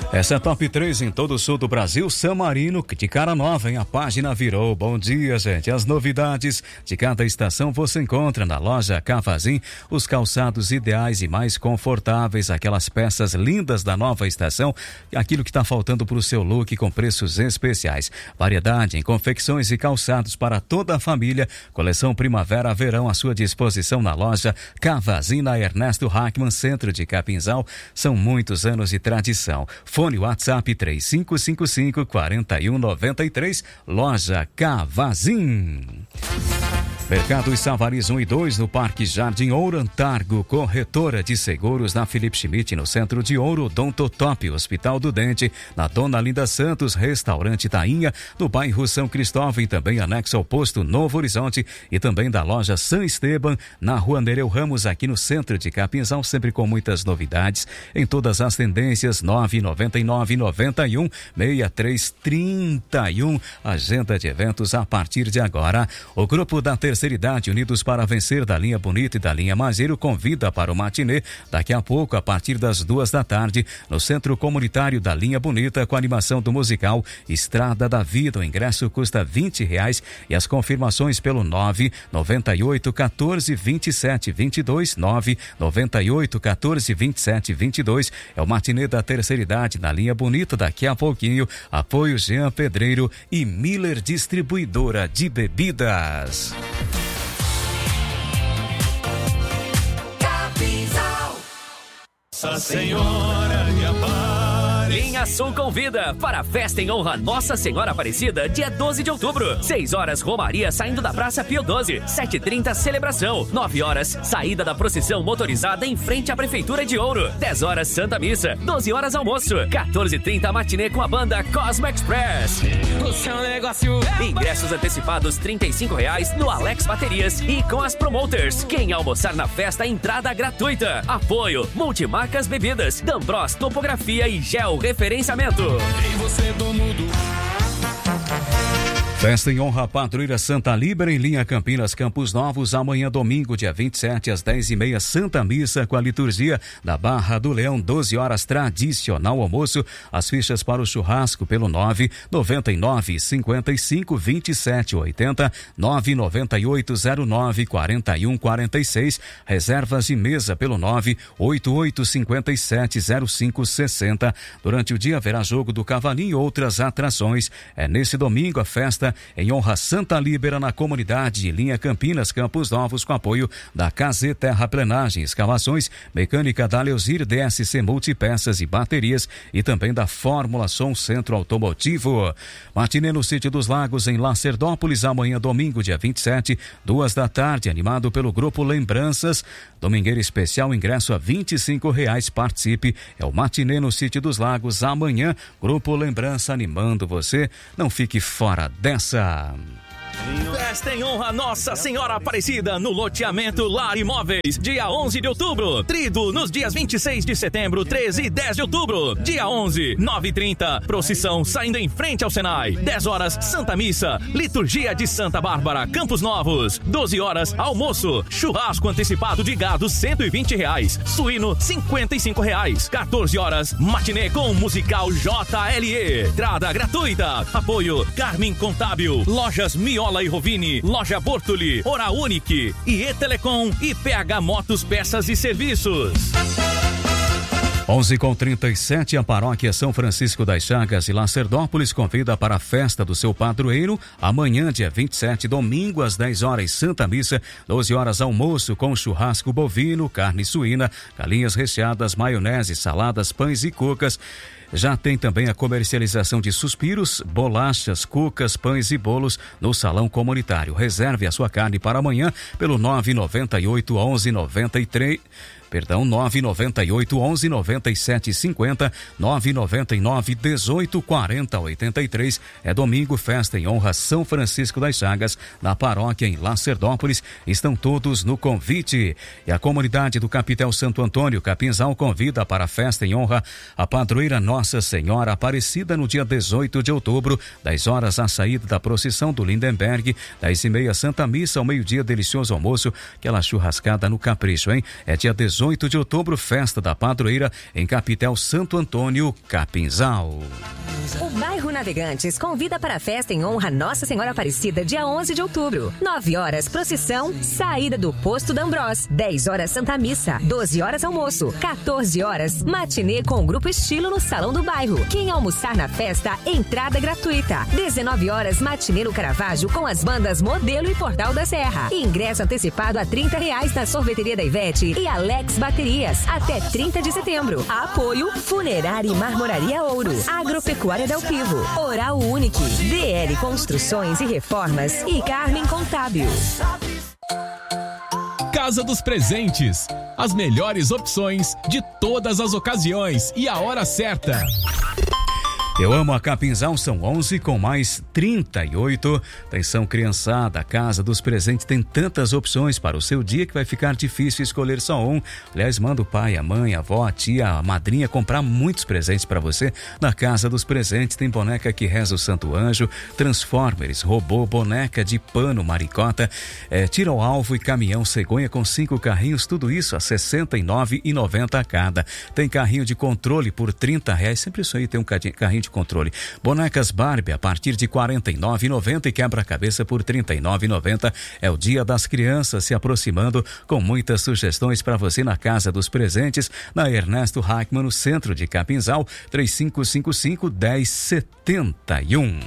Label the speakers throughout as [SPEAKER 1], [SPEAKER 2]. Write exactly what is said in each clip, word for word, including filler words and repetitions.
[SPEAKER 1] Essa é top três em todo o sul do Brasil. San Marino, de cara nova, hein? A página virou. Bom dia, gente. As novidades de cada estação você encontra na loja Cavazin. Os calçados ideais e mais confortáveis, aquelas peças lindas da nova estação, aquilo que está faltando para o seu look com preços especiais. Variedade em confecções e calçados para toda a família. Coleção Primavera-Verão à sua disposição na loja Cavazin, na Ernesto Hackman, centro de Capinzal. São muitos anos de tradição. Fone WhatsApp três cinco cinco cinco, quatro um nove três, loja Cavazin. Mercado Savariz um e dois no Parque Jardim Ouro Antargo, corretora de seguros na Felipe Schmidt, no centro de Ouro, Odontotop, Hospital do Dente, na Dona Linda Santos, Restaurante Tainha, no bairro São Cristóvão e também anexo ao posto Novo Horizonte e também da loja San Esteban, na Rua Nereu Ramos, aqui no centro de Capinzal, sempre com muitas novidades em todas as tendências. Nove nove nove, nove um, seis três três um, agenda de eventos a partir de agora. O grupo da terceira Idade Unidos para Vencer da linha Bonita e da linha Mazeiro convida para o matinê daqui a pouco a partir das duas da tarde no Centro Comunitário da linha Bonita com a animação do musical Estrada da Vida. O ingresso custa vinte reais e as confirmações pelo nove nove oito, um quatro, dois sete, dois dois, nove nove oito, um quatro, dois sete, dois dois. É o matinê da terceira idade na linha Bonita daqui a pouquinho. Apoio Jean Pedreiro e Miller Distribuidora de Bebidas.
[SPEAKER 2] Nossa Senhora de Aparecida.
[SPEAKER 3] Linha Sul convida para a festa em honra Nossa Senhora Aparecida, dia doze de outubro. seis horas, Romaria saindo da Praça Pio doze. sete e trinta, celebração. nove horas, saída da procissão motorizada em frente à Prefeitura de Ouro. dez horas, Santa Missa. doze horas, almoço. quatorze e trinta, matinê com a banda Cosmo Express.
[SPEAKER 2] O seu negócio é...
[SPEAKER 3] Ingressos antecipados trinta e cinco reais no Alex Baterias e com as promoters. Quem almoçar na festa, entrada gratuita. Apoio Multimarcas Bebidas, D'Ambros Topografia e Gel Referenciamento.
[SPEAKER 2] E você, dono do...
[SPEAKER 1] Festa em honra à Padroeira Santa Líbera em linha Campinas, Campos Novos, amanhã domingo, dia vinte e sete, às dez e meia, Santa Missa com a liturgia da Barra do Leão, doze horas, tradicional almoço. As fichas para o churrasco pelo nove nove nove, cinco cinco, dois sete oito zero, nove nove oito, zero nove, quatro um quatro seis, reservas de mesa pelo nove oito oito, cinco sete, zero cinco seis zero. Durante o dia haverá jogo do Cavalinho e outras atrações. É nesse domingo a festa em honra a Santa Líbera na comunidade de linha Campinas, Campos Novos, com apoio da K Z Terraplenagem, Escavações, Mecânica da Leuzir, D S C Multipeças e Baterias e também da Fórmula Som Centro Automotivo. Matinê no Sítio dos Lagos, em Lacerdópolis, amanhã domingo, dia vinte e sete, duas da tarde, animado pelo grupo Lembranças. Domingueira especial, ingresso a vinte e cinco reais, participe. É o Matinê no Sítio dos Lagos, amanhã, grupo Lembrança animando você. Não fique fora dessa.
[SPEAKER 3] Festa em honra Nossa Senhora Aparecida no loteamento Lar Imóveis, dia onze de outubro. Trido nos dias vinte e seis de setembro, treze e dez de outubro. Dia onze, nove e trinta, procissão saindo em frente ao Senai. dez horas, Santa Missa, liturgia de Santa Bárbara, Campos Novos. doze horas, almoço, churrasco antecipado de gado, cento e vinte reais. Suíno, cinquenta e cinco reais. quatorze horas, matinê com musical J L E. Entrada gratuita. Apoio Carmen Contábil, Lojas Miola e Rovini, Loja Bortoli, Hora Unique, I E Telecom e P H Motos Peças e Serviços.
[SPEAKER 1] onze com trinta e sete, a paróquia São Francisco das Chagas e Lacerdópolis convida para a festa do seu padroeiro amanhã, dia vinte e sete, domingo, às dez horas, Santa Missa, doze horas, almoço com churrasco bovino, carne suína, galinhas recheadas, maionese, saladas, pães e cucas. Já tem também a comercialização de suspiros, bolachas, cucas, pães e bolos no salão comunitário. Reserve a sua carne para amanhã pelo nove nove oito, onze, noventa e três. Perdão, nove nove oito, onze, noventa e sete, cinquenta, nove nove nove, dezoito, quarenta, oitenta e três. É domingo, festa em honra São Francisco das Chagas, na paróquia em Lacerdópolis. Estão todos no convite. E a comunidade do Capitel Santo Antônio, Capinzal, convida para a festa em honra a padroeira Nossa Senhora Aparecida no dia dezoito de outubro, dez horas, a saída da procissão do Lindenberg, dez e meia, Santa Missa, ao meio-dia, delicioso almoço, aquela churrascada no capricho, hein? É dia dezoito dezoito de outubro, festa da padroeira em Capitel Santo Antônio, Capinzal.
[SPEAKER 4] O bairro Navegantes convida para a festa em honra a Nossa Senhora Aparecida, dia onze de outubro. nove horas, procissão, saída do Posto da Ambrós. dez horas, Santa Missa. doze horas, almoço. quatorze horas, matinê com o Grupo Estilo no Salão do Bairro. Quem almoçar na festa, entrada gratuita. dezenove horas, matinê no Caravaggio com as bandas Modelo e Portal da Serra. Ingresso antecipado a trinta reais na Sorveteria da Ivete e Alex Baterias. Até trinta de setembro. Apoio Funerária e Marmoraria Ouro. Agropecuária Del Pivo, Oral Unique, D L Construções e Reformas e Carmen Contábil.
[SPEAKER 5] Casa dos Presentes, as melhores opções de todas as ocasiões e a hora certa.
[SPEAKER 1] Eu amo a Capinzal, são onze com mais trinta e oito. Atenção, criançada, a Casa dos Presentes tem tantas opções para o seu dia que vai ficar difícil escolher só um. Aliás, manda o pai, a mãe, a avó, a tia, a madrinha comprar muitos presentes para você. Na Casa dos Presentes tem boneca que reza o Santo Anjo, Transformers, robô, boneca de pano, maricota, é, tira ao alvo e caminhão cegonha com cinco carrinhos, tudo isso a sessenta e nove reais e noventa centavos a cada. Tem carrinho de controle por trinta reais, sempre isso aí tem um carrinho de controle. Bonecas Barbie a partir de quarenta e nove reais e noventa centavos e quebra-cabeça por trinta e nove reais e noventa centavos. É o Dia das Crianças se aproximando, com muitas sugestões para você na Casa dos Presentes, na Ernesto Hackman, no centro de Capinzal, três cinco cinco cinco, um zero sete um.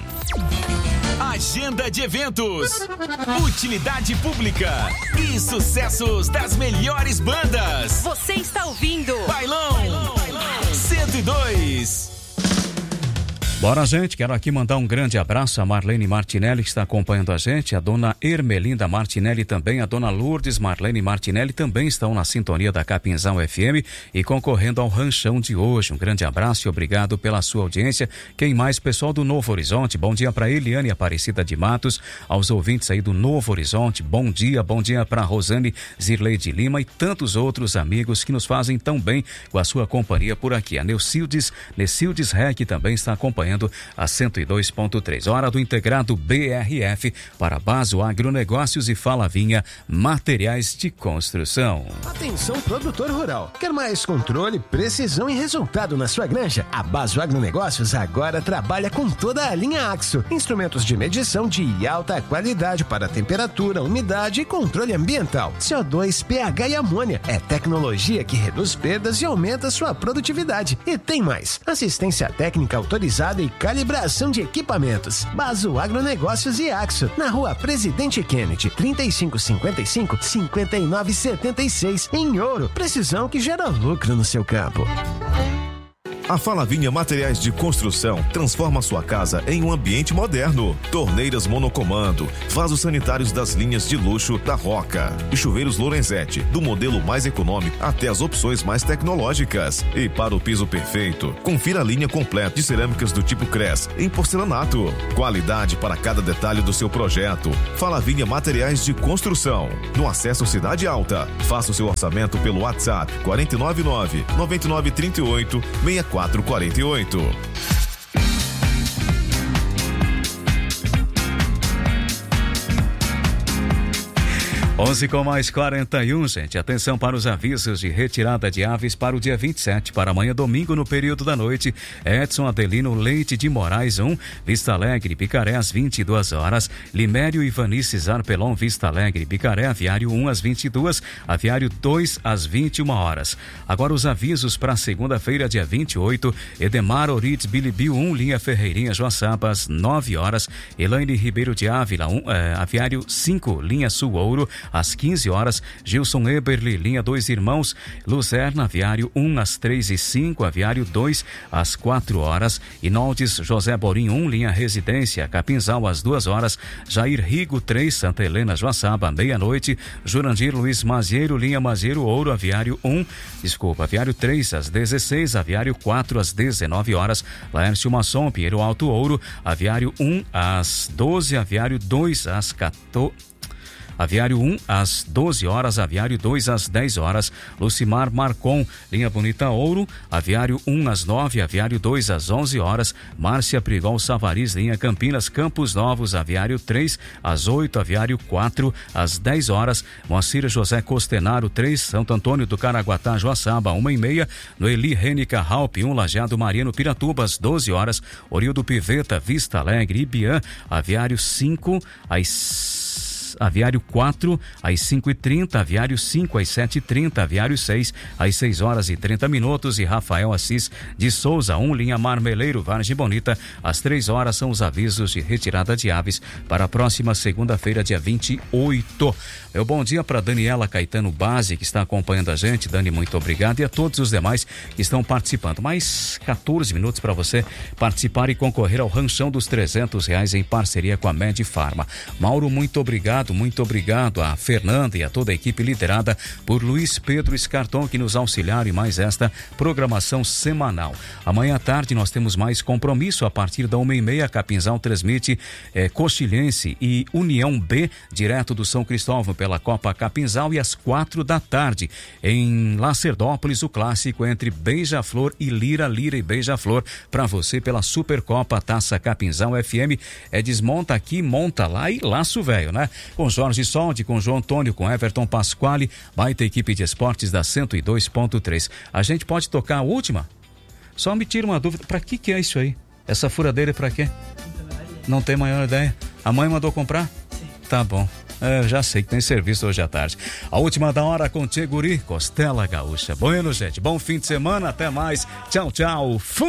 [SPEAKER 6] Agenda de eventos, utilidade pública e sucessos das melhores bandas.
[SPEAKER 7] Você está ouvindo
[SPEAKER 6] Bailão, Bailão, Bailão. cento e dois.
[SPEAKER 1] Bora, gente, quero aqui mandar um grande abraço a Marlene Martinelli, que está acompanhando a gente, a dona Ermelinda Martinelli também, a dona Lourdes Marlene Martinelli também estão na sintonia da Capinzal F M e concorrendo ao ranchão de hoje. Um grande abraço e obrigado pela sua audiência. Quem mais? Pessoal do Novo Horizonte, bom dia para Eliane Aparecida de Matos, aos ouvintes aí do Novo Horizonte, bom dia, bom dia para Rosane Zirlei de Lima e tantos outros amigos que nos fazem tão bem com a sua companhia por aqui. A Neucildes, Neucildes Rec também está acompanhando a cento e dois ponto três. Hora do integrado B R F para Baso Agronegócios e Falavinha Materiais de Construção.
[SPEAKER 8] Atenção, produtor rural. Quer mais controle, precisão e resultado na sua granja? A Baso Agronegócios agora trabalha com toda a linha Axo. Instrumentos de medição de alta qualidade para temperatura, umidade e controle ambiental. C O dois, pH e amônia. É tecnologia que reduz perdas e aumenta sua produtividade. E tem mais. Assistência técnica autorizada e calibração de equipamentos. Baso Agronegócios e Axo, na Rua Presidente Kennedy, trinta e cinco cinquenta e cinco, cinquenta e nove setenta e seis, em Ouro. Precisão que gera lucro no seu campo.
[SPEAKER 9] A Falavinha Materiais de Construção transforma sua casa em um ambiente moderno. Torneiras monocomando, vasos sanitários das linhas de luxo da Roca e chuveiros Lorenzetti, do modelo mais econômico até as opções mais tecnológicas. E para o piso perfeito, confira a linha completa de cerâmicas do tipo Cres em porcelanato. Qualidade para cada detalhe do seu projeto. Falavinha Materiais de Construção. No acesso Cidade Alta. Faça o seu orçamento pelo WhatsApp quatro nove nove, nove nove três oito, seis quatro quatro oito.
[SPEAKER 1] onze com mais quarenta e um, gente. Atenção para os avisos de retirada de aves para o dia vinte e sete, para amanhã domingo no período da noite. Edson Adelino Leite de Moraes um, Vista Alegre, Picaré às vinte e duas horas. Limério Ivanice Zarpelon, Vista Alegre, Picaré, aviário um às vinte e duas, aviário dois às vinte e uma horas. Agora os avisos para segunda-feira, dia vinte e oito. Edemar Orides Bilibiu um, linha Ferreirinha Joaçaba às nove horas. Elaine Ribeiro de Ávila um, é, aviário cinco, linha Sul Ouro às quinze horas, Gilson Eberle, linha Dois Irmãos, Luzerna, aviário um às três e cinco, aviário dois às quatro horas, Inaldes José Borim um, linha Residência, Capinzal às duas horas, Jair Rigo três, Santa Helena, Joaçaba, meia-noite, Jurandir Luiz Mazieiro, linha Mazieiro Ouro, aviário um, desculpa, aviário três às dezesseis, aviário quatro às dezenove horas, Laércio Masson, Pinheiro Alto Ouro, aviário um às doze, aviário dois às quatorze, Aviário um às doze horas, Aviário dois às dez horas, Lucimar Marcon, linha Bonita Ouro, Aviário um às nove, Aviário dois às onze horas, Márcia Prigol Savariz, linha Campinas, Campos Novos, Aviário três às oito, Aviário quatro às dez horas, Moacir José Costenaro três, Santo Antônio do Caraguatá, Joaçaba, uma e meia, Noeli Rênica Halp um, Lajeado Mariano Piratuba, às doze horas, Orildo Piveta, Vista Alegre, Ibiã, Aviário cinco às Aviário quatro às cinco e trinta, Aviário cinco às sete e trinta, Aviário seis às seis horas e trinta minutos e Rafael Assis de Souza um, linha Marmeleiro, Vargem Bonita, às três horas são os avisos de retirada de aves para a próxima segunda-feira, dia vinte e oito. Meu bom dia para Daniela Caetano Base, que está acompanhando a gente. Dani, muito obrigado, e a todos os demais que estão participando. Mais quatorze minutos para você participar e concorrer ao ranchão dos trezentos reais em parceria com a Medifarma. Mauro, muito obrigado, muito obrigado a Fernanda e a toda a equipe liderada por Luiz Pedro Escarton, que nos auxiliaram em mais esta programação semanal. Amanhã à tarde nós temos mais compromisso. A partir da uma e meia, Capinzal transmite eh, Coxilhense e União B, direto do São Cristóvão pela Copa Capinzal, e às quatro da tarde em Lacerdópolis, o clássico entre Beija-Flor e Lira, Lira e Beija-Flor, para você pela Supercopa Taça Capinzal F M. É desmonta aqui, monta lá e laço velho, né? Com Jorge Soldi, com João Antônio, com Everton Pasquale, baita equipe de esportes da cento e dois ponto três. A gente pode tocar a última? Só me tira uma dúvida, pra que que é isso aí? Essa furadeira é pra quê? Não tem maior ideia. A mãe mandou comprar? Sim. Tá bom. É, já sei que tem serviço hoje à tarde. A última da hora com Tcheguri, Costela Gaúcha. Bueno, gente, bom fim de semana, até mais. Tchau, tchau. Fui!